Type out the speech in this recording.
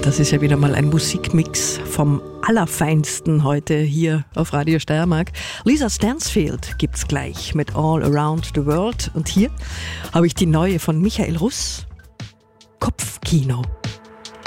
Das ist ja wieder mal ein Musikmix vom Allerfeinsten heute hier auf Radio Steiermark. Lisa Stansfield gibt's gleich mit All Around the World. Und hier habe ich die neue von Michael Russ, Kopfkino.